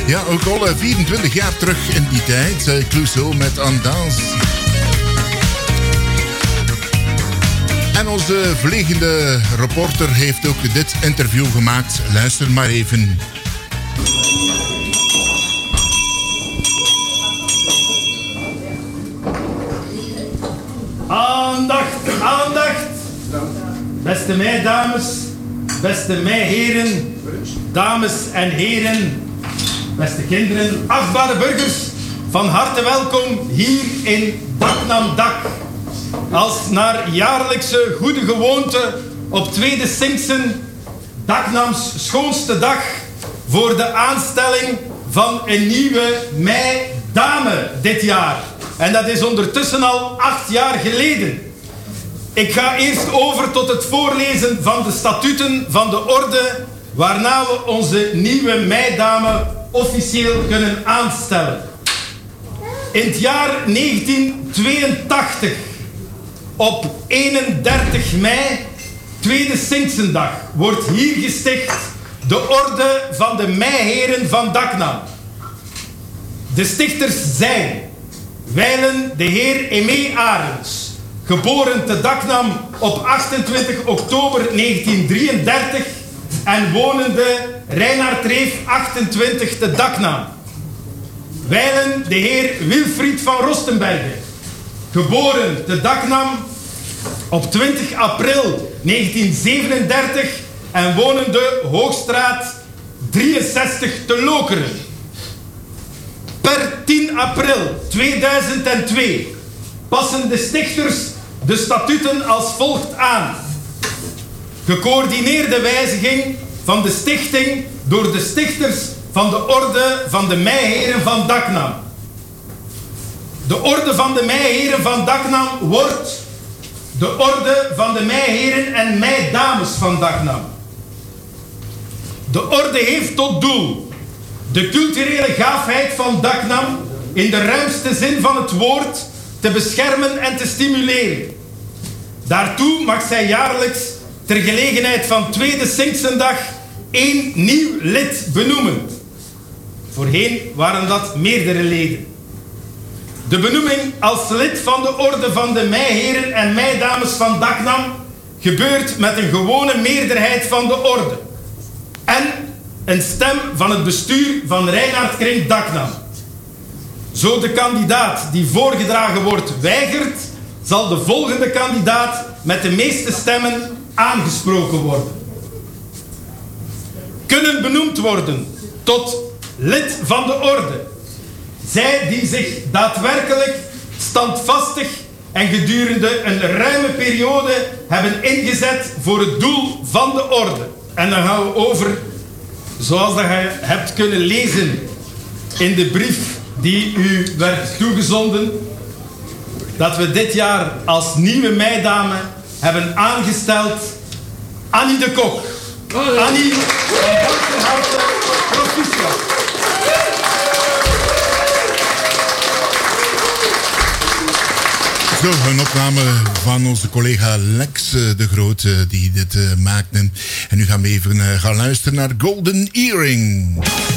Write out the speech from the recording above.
Ja, ook al 24 jaar terug in die tijd. Clouseau met En Danse. En onze vliegende reporter heeft ook dit interview gemaakt. Luister maar even. Aandacht, aandacht. Beste meidames, beste meiheren, dames en heren, beste kinderen, achtbare burgers, van harte welkom hier in Daknam Dak. Als naar jaarlijkse goede gewoonte op tweede Sinksen, Daknams schoonste dag, voor de aanstelling van een nieuwe meidame dit jaar. En dat is ondertussen al 8 jaar geleden. Ik ga eerst over tot het voorlezen van de statuten van de orde, waarna we onze nieuwe meidame officieel kunnen aanstellen. In het jaar 1982, op 31 mei, tweede Sinksendag, wordt hier gesticht de orde van de meiheren van Daknam. De stichters zijn wijlen de heer Aimé Arends, geboren te Daknam op 28 oktober 1933 en wonende Reinaard Reef 28 te Daknam. Wijlen de heer Wilfried van Rostenbergen, geboren te Daknam op 20 april 1937 en wonende Hoogstraat 63 te Lokeren. Per 10 april 2002 passen de stichters de statuten als volgt aan. Gecoördineerde wijziging van de stichting door de stichters van de orde van de meiheren van Daknam. De orde van de meiheren van Daknam wordt de orde van de meiheren en meidames van Daknam. De orde heeft tot doel de culturele gaafheid van Daknam in de ruimste zin van het woord te beschermen en te stimuleren. Daartoe mag zij jaarlijks ter gelegenheid van tweede Sinksendag 1 nieuw lid benoemen. Voorheen waren dat meerdere leden. De benoeming als lid van de orde van de meiheren en meidames van Daknam gebeurt met een gewone meerderheid van de orde en een stem van het bestuur van Reinaard Kring Daknam. Zo de kandidaat die voorgedragen wordt weigert, zal de volgende kandidaat met de meeste stemmen aangesproken worden. Kunnen benoemd worden tot lid van de orde zij die zich daadwerkelijk standvastig en gedurende een ruime periode hebben ingezet voor het doel van de orde. En dan gaan we over, zoals dat je hebt kunnen lezen in de brief die u werd toegezonden, dat we dit jaar als nieuwe meidame hebben aangesteld Annie de Kok. Annie, van harte proficiat. Zo, een opname van onze collega Lex de Groot die dit maakte. En nu gaan we even gaan luisteren naar Golden Earring.